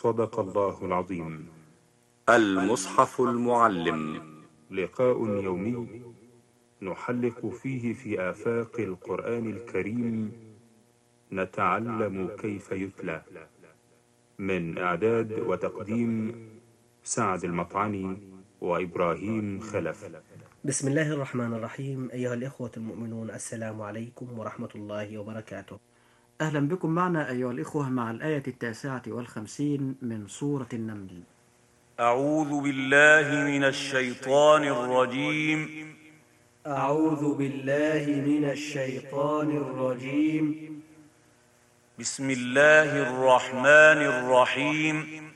صدق الله العظيم. المصحف المعلم، لقاء يومي نحلق فيه في آفاق القرآن الكريم، نتعلم كيف يتلى. من إعداد وتقديم سعد المطعني وإبراهيم خلف. بسم الله الرحمن الرحيم. أيها الإخوة المؤمنون، السلام عليكم ورحمة الله وبركاته. أهلا بكم معنا أيها الإخوة مع الآية 59 من سورة النمل. أعوذ بالله من الشيطان الرجيم. أعوذ بالله من الشيطان الرجيم. بسم الله الرحمن الرحيم.